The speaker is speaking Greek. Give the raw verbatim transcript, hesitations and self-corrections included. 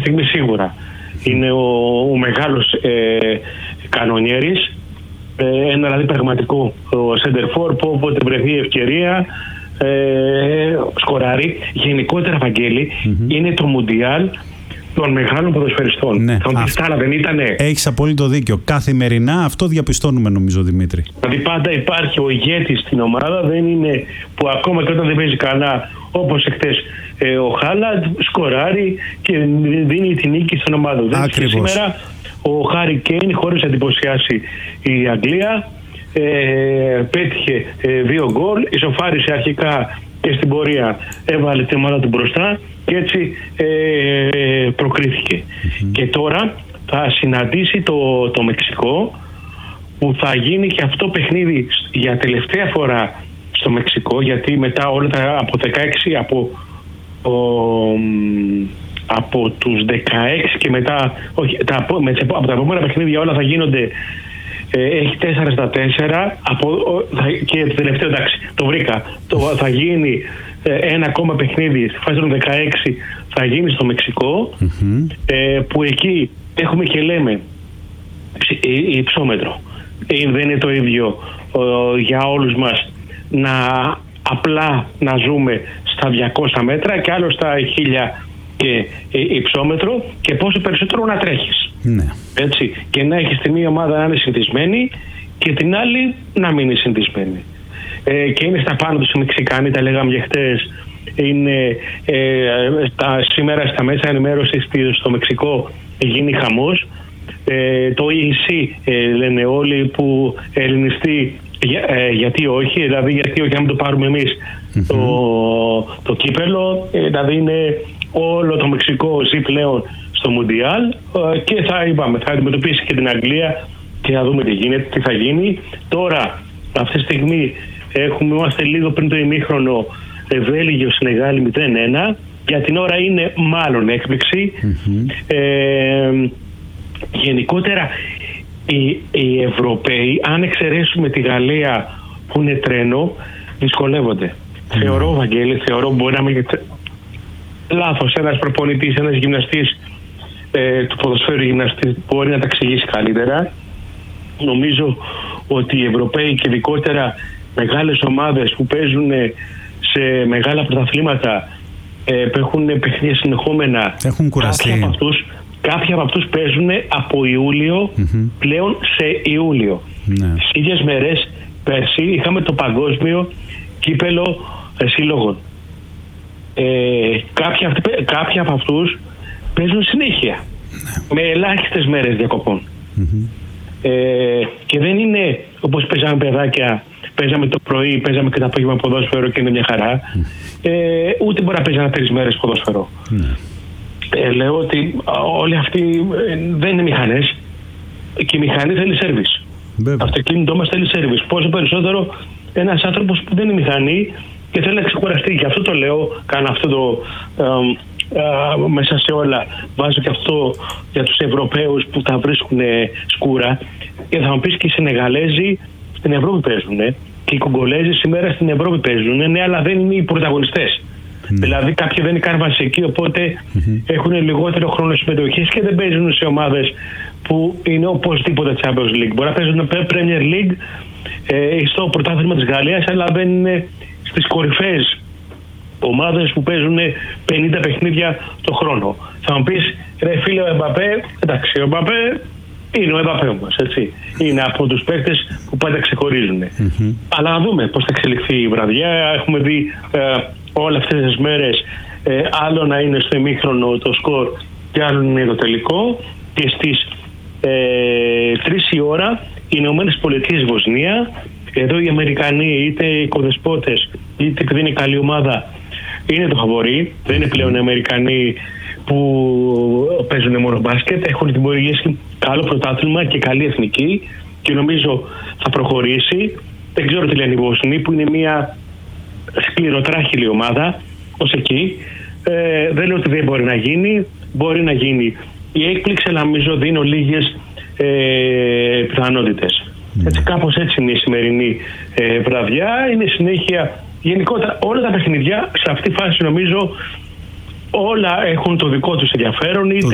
στιγμή σίγουρα είναι ο, ο μεγάλος ε, κανονιέρης, ε, ένα δηλαδή πραγματικό σεντερφόρ που όποτε βρεθεί η ευκαιρία ε, σκοράρει. Γενικότερα, Βαγγέλη, mm-hmm. είναι το Μουντιάλ των μεγάλων ποδοσφαιριστών. Ναι, θα μου άλλα δεν ήτανε. Έχεις απόλυτο δίκιο. Καθημερινά αυτό διαπιστώνουμε, νομίζω, Δημήτρη. Δηλαδή πάντα υπάρχει ο ηγέτης στην ομάδα, δεν είναι που ακόμα και όταν δεν παίζει καλά, όπως εχθές ε, ο Χάλαντ σκοράρει και δίνει την νίκη στην ομάδα. Ακριβώς. Σήμερα ο Χάρι Κέιν, χωρίς να εντυπωσιάσει η Αγγλία, ε, πέτυχε ε, δύο γκολ, ισοφάρισε αρχικά και στην πορεία έβαλε την ομάδα του μπροστά και έτσι ε, προκρίθηκε. Mm-hmm. Και τώρα θα συναντήσει το, το Μεξικό, που θα γίνει και αυτό παιχνίδι για τελευταία φορά στο Μεξικό, γιατί μετά όλα τα από δεκαέξι από, ο, από τους δεκαέξι και μετά όχι, τα, από τα επόμενα παιχνίδια όλα θα γίνονται ε, έχει τέσσερα στα τέσσερα από, και το τελευταίο, εντάξει, το βρήκα, το, θα γίνει ε, ένα ακόμα παιχνίδι στη φάση των δεκαέξι, θα γίνει στο Μεξικό, mm-hmm. ε, που εκεί έχουμε και λέμε υψόμετρο. Ε, δεν είναι το ίδιο ε, για όλους μας να απλά να ζούμε στα διακόσια μέτρα και άλλο στα χίλια και υψόμετρο, και πόσο περισσότερο να τρέχεις. Ναι. Έτσι, και να έχεις τη μία ομάδα να είναι συνηθισμένη και την άλλη να μην είναι συνηθισμένη. Ε, και είναι στα πάνω τους οι Μεξικάνοι, τα λέγαμε για χτες, είναι ε, τα, σήμερα στα μέσα ενημέρωσης στο Μεξικό γίνει χαμός. Ε, το ι σι ε, λένε όλοι που ελληνιστεί για, ε, γιατί όχι, δηλαδή γιατί όχι να μην το πάρουμε εμείς mm-hmm. το, το κύπελο, ε, δηλαδή είναι όλο το Μεξικό ζει πλέον στο Μουντιάλ ε, και θα, είπαμε, θα αντιμετωπίσει και την Αγγλία και θα δούμε τι γίνεται, τι θα γίνει. Τώρα αυτή τη στιγμή έχουμε, είμαστε λίγο πριν το ημίχρονο, ε, Βέλγιο Σενεγάλη μηδέν ένα, για την ώρα είναι μάλλον έκπληξη. Mm-hmm. ε, Γενικότερα οι, οι Ευρωπαίοι, αν εξαιρέσουμε τη Γαλλία που είναι τρένο, δυσκολεύονται. Mm. Θεωρώ, Βαγγέλη, θεωρώ μπορεί να μην λάθος ένας προπονητής, ένας γυμναστής ε, του ποδοσφαίρου γυμναστής μπορεί να τα εξηγήσει καλύτερα. Νομίζω ότι οι Ευρωπαίοι και ειδικότερα μεγάλες ομάδες που παίζουν σε μεγάλα πρωταθλήματα, ε, που έχουν παιχνίδια συνεχόμενα, έχουν κουραστεί. Κάποιοι από αυτούς Κάποιοι από αυτούς παίζουν από Ιούλιο mm-hmm. πλέον σε Ιούλιο. Ναι. Στις ίδιες μέρες πέρσι είχαμε το παγκόσμιο κύπελο ε, σύλλογων. Ε, κάποιοι, κάποιοι από αυτούς παίζουν συνέχεια. Ναι. Με ελάχιστες μέρες διακοπών. Mm-hmm. Ε, και δεν είναι όπως παίζαμε παιδάκια, παίζαμε το πρωί, παίζαμε και το απόγευμα ποδόσφαιρο και είναι μια χαρά. Mm. Ε, ούτε μπορεί να παίζανε τρεις μέρες ποδόσφαιρο. Mm. Ε, λέω ότι όλοι αυτοί ε, δεν είναι μηχανές και η μηχανή θέλει σέρβις. Το αυτοκίνητό μας θέλει σέρβις. Πόσο περισσότερο ένας άνθρωπος που δεν είναι μηχανή και θέλει να ξεκουραστεί. Γι' αυτό το λέω, κάνω αυτό το ε, ε, μέσα σε όλα. Βάζω και αυτό για τους Ευρωπαίους που θα βρίσκουν σκούρα. Και θα μου πεις και οι Σενεγαλέζοι στην Ευρώπη παίζουν και οι Κογκολέζοι σήμερα στην Ευρώπη παίζουν. Ναι, αλλά δεν είναι οι πρωταγωνιστές. Mm. Δηλαδή κάποιοι δεν είναι καν βασικοί, οπότε mm-hmm. έχουν λιγότερο χρόνο συμμετοχής και δεν παίζουν σε ομάδες που είναι οπωσδήποτε Champions League. Μπορεί να παίζουν Premier League ε, στο πρωτάθλημα της Γαλλίας, αλλά δεν είναι στις κορυφαίες ομάδες που παίζουν πενήντα παιχνίδια το χρόνο. Θα μου πεις, ρε φίλε, ο Εμπαπέ, εντάξει, ο Εμπαπέ είναι ο Εμπαπέ όμως, έτσι. Είναι από τους παίκτες που πάντα ξεχωρίζουν. Mm-hmm. Αλλά να δούμε πώς θα εξελιχθεί η βραδιά. Έχουμε δει ε, όλες αυτές τις μέρες ε, άλλο να είναι στο ημίχρονο το σκορ και άλλο είναι το τελικό. Και στις ε, τρεις η ώρα οι Ηνωμένες Πολιτείες Βοσνία, εδώ οι Αμερικανοί είτε οι οικοδεσπότες είτε επειδή είναι καλή ομάδα είναι το φαβορί. Δεν είναι πλέον οι Αμερικανοί που παίζουν μόνο μπάσκετ, έχουν δημιουργήσει καλό πρωτάθλημα και καλή εθνική και νομίζω θα προχωρήσει. Δεν ξέρω τι λένε οι Βοσνοί που είναι μια σκληροτράχηλη ομάδα ως εκεί. Ε, δεν λέω ότι δεν μπορεί να γίνει, μπορεί να γίνει. Η έκπληξη, νομίζω, δίνω λίγες ε, πιθανότητες. Mm. Έτσι, κάπως έτσι είναι η σημερινή ε, βραδιά. Είναι συνέχεια, γενικότερα όλα τα παιχνιδιά σε αυτή τη φάση νομίζω όλα έχουν το δικό τους ενδιαφέρον, είτε